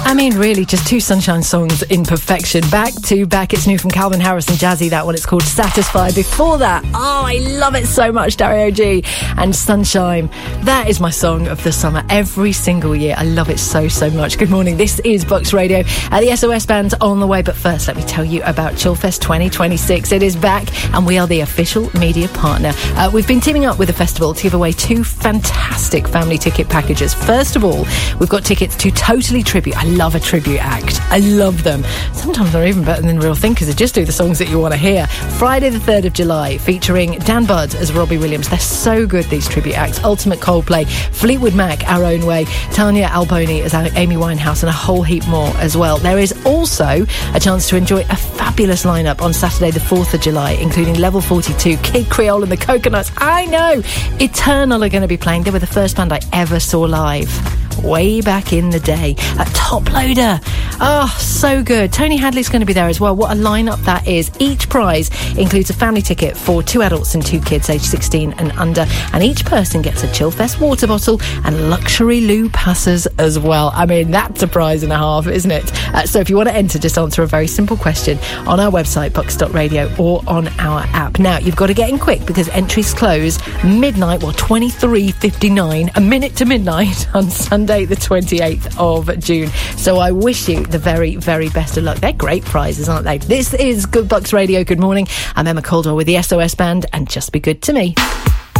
I mean, really, just two Sunshine songs in perfection. Back to back. It's new from Calvin Harris and Jazzy. That one, it's called Satisfied. Before that, I love it so much, Dario G. and Sunshine. That is my song of the summer every single year. I love it so, so much. Good morning. This is Bucks Radio. The SOS Band's on the way. But first, let me tell you about Chillfest 2026. It is back, and we are the official media partner. We've been teaming up with the festival to give away two fantastic family ticket packages. First of all, we've got tickets to Totally Tribute. I love a tribute act. I love them. Sometimes they're even better than Real Thing because they just do the songs that you want to hear. Friday the 3rd of July, featuring Dan Budd as Robbie Williams. They're so good, these tribute acts. Ultimate Coldplay, Fleetwood Mac, Our Own Way, Tanya Alboni as Amy Winehouse, and a whole heap more as well. There is also a chance to enjoy a fabulous lineup on Saturday the 4th of July, including Level 42, Kid Creole and the Coconuts. I know! Eternal are going to be playing. They were the first band I ever saw live. Way back in the day. Top Loader. Oh, so good. Tony Hadley's going to be there as well. What a lineup that is. Each prize includes a family ticket for 2 adults and 2 kids aged 16 and under. And each person gets a Chillfest water bottle and luxury loo passes as well. I mean, that's a prize and a half, isn't it? So if you want to enter, just answer a very simple question on our website, bucks.radio, or on our app. Now, you've got to get in quick because entries close midnight, 23:59, a minute to midnight on Sunday the 28th of June. So I wish you the very, very best of luck. They're great prizes, aren't they? This is Good Bucks Radio. Good morning. I'm Emma Caldwell with the SOS Band, and just be good to me.